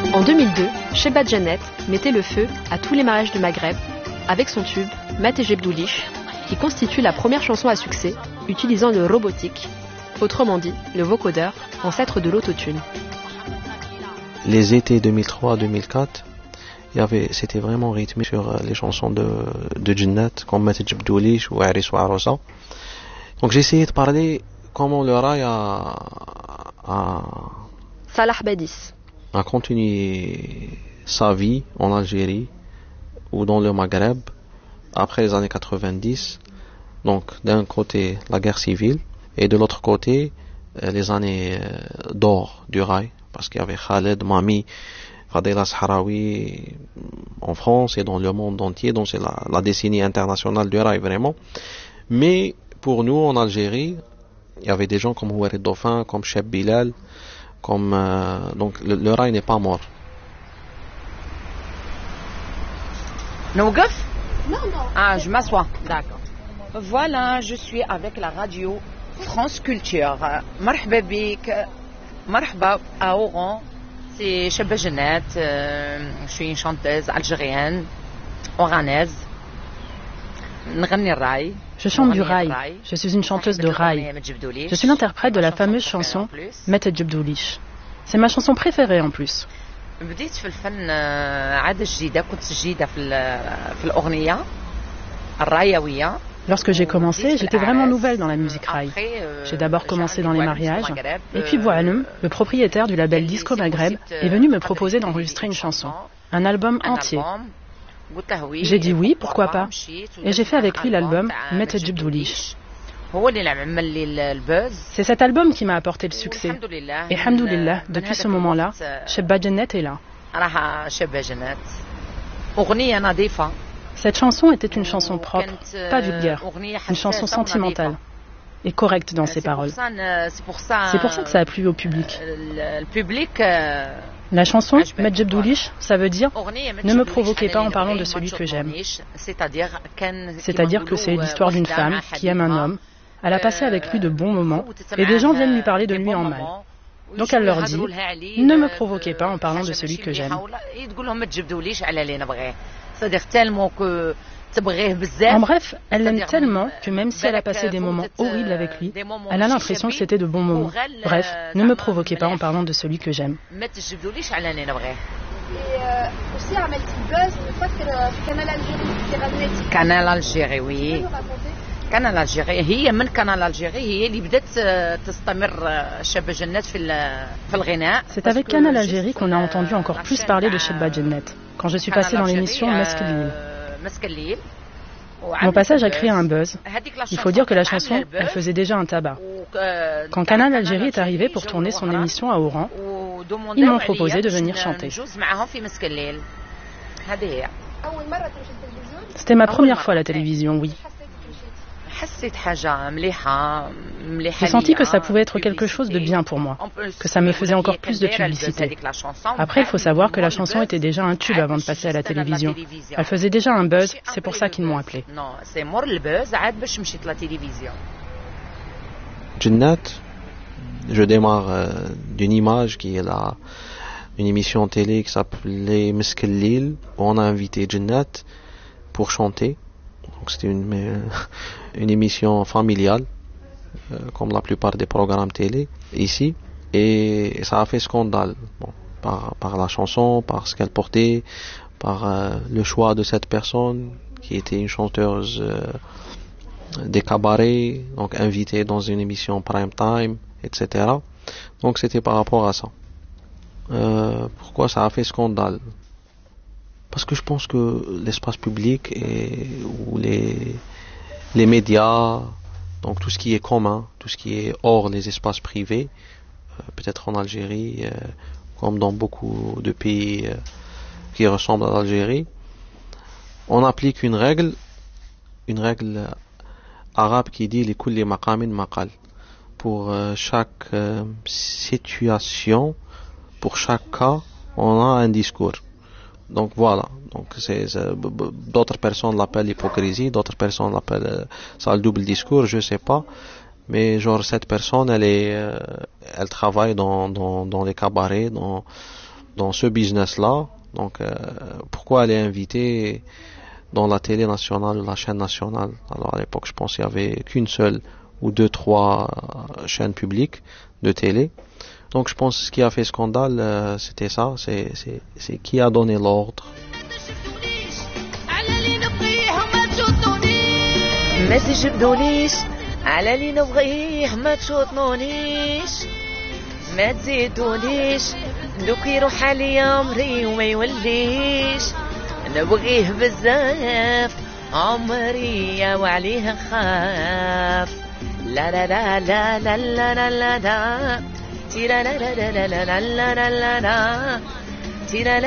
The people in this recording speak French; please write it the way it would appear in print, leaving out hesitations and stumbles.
En 2002, Chebba Janet mettait le feu à tous les mariages du Maghreb avec son tube Mat Jebdoulish, qui constitue la première chanson à succès utilisant le robotique, autrement dit le vocodeur, ancêtre de l'autotune. Les étés 2003-2004, c'était vraiment rythmé sur les chansons de Jannat comme Mat Jebdoulish ou Aris ou Arosa. Donc j'ai essayé de parler comment le rail Salah Badis a continué sa vie en Algérie ou dans le Maghreb après les années 90. Donc d'un côté la guerre civile et de l'autre côté les années d'or du rail, parce qu'il y avait Khaled, Mami, Fadela Sahraoui en France et dans le monde entier. Donc c'est la décennie internationale du rail vraiment. Mais pour nous en Algérie, il y avait des gens comme Houari Dauphin, comme Cheb Bilal, comme donc le rail n'est pas mort. نوقف؟ Non, non. Ah, je m'assois. D'accord. Voilà, je suis avec la radio France Culture. مرحبا بك. مرحبا à Oran. C'est Chebba Janet. Je suis une chanteuse algérienne, oranaise. نغني الراي. Je chante du rail. Je suis une chanteuse de rail. Je suis l'interprète de la fameuse chanson Mat Jebdoulish. C'est ma chanson préférée en plus. بديت في الفن عادة جديدة. كنت جديدة في الأغنية الرايوية. Lorsque j'ai commencé, j'étais vraiment nouvelle dans la musique rail. J'ai d'abord commencé dans les mariages, et puis Boualem, le propriétaire du label Disco Maghreb, est venu me proposer d'enregistrer une chanson, un album entier. J'ai dit oui, pourquoi pas, et j'ai fait avec lui l'album Mat Jebdoulish. C'est cet album qui m'a apporté le succès. Et hamdoulillah, depuis ce moment-là, Chebba Janet est là. Cette chanson était une chanson propre, pas vulgaire, une chanson sentimentale et correcte dans ses paroles. C'est pour ça que ça a plu au public. La chanson Mat Jebdoulish, ça veut dire « Ne me provoquez pas en parlant de celui que j'aime ». C'est-à-dire que c'est l'histoire d'une femme qui aime un homme. Elle a passé avec lui de bons moments et des gens viennent lui parler de lui en mal. Donc elle leur dit « Ne me provoquez pas en parlant de celui que j'aime ». En bref, elle l'aime tellement que même si elle a passé des moments horribles avec lui, elle a l'impression que c'était de bons moments. Bref, ne me provoquez pas en parlant de celui que j'aime. aussi عملتي buzz فاكر في كنال الجيري في غنيتي كنال الجيري وي كنال الجيري هي من كنال الجيري هي اللي بدات تستمر شبة جنات في الغناء. C'est avec Canal Algérie qu'on a entendu encore plus parler de Chebba Janet quand je suis passée dans l'émission Meskelil. Mon passage a créé un buzz. Il faut dire que la chanson, elle faisait déjà un tabac. Quand Canal Algérie est arrivé pour tourner son émission à Oran, ils m'ont proposé de venir chanter. C'était ma première fois à la télévision, oui. J'ai senti que ça pouvait être quelque chose de bien pour moi, que ça me faisait encore plus de publicité. Après, il faut savoir que la chanson était déjà un tube avant de passer à la télévision. Elle faisait déjà un buzz, c'est pour ça qu'ils m'ont appelé. Jannat, je démarre d'une image qui est là, une émission télé qui s'appelait Meskelil, où on a invité Jannat pour chanter. Donc c'était une émission familiale, comme la plupart des programmes télé ici, et ça a fait scandale, bon, par la chanson, par ce qu'elle portait, par le choix de cette personne qui était une chanteuse des cabarets, donc invitée dans une émission prime time, etc. Donc c'était par rapport à ça. Pourquoi ça a fait scandale? Parce que je pense que l'espace public ou les médias, donc tout ce qui est commun, tout ce qui est hors les espaces privés, peut-être en Algérie, comme dans beaucoup de pays qui ressemblent à l'Algérie, on applique une règle arabe qui dit « Likulli maqamin maqal ». Pour chaque situation, pour chaque cas, on a un discours. Donc voilà, donc d'autres personnes l'appellent hypocrisie, d'autres personnes l'appellent ça le double discours, je sais pas, mais genre cette personne elle travaille dans les cabarets, dans ce business-là. Donc, pourquoi elle est invitée dans la télé nationale, la chaîne nationale? Alors, à l'époque, je pense qu'il y avait qu'une seule ou deux, trois chaînes publiques de télé. Donc, je pense que ce qui a fait scandale, c'était ça. C'est qui a donné l'ordre. ما تجبدونيش على اللي نبغيه ما تشوطنونيش ما تزيدونيش دوك يروح عليا عمري وما يوليش نبغيه بزاف عمري وعليه خاف لا لا لا لا لا لا لا لا تيرا لا لا لا لا لا لا لا لا تيرا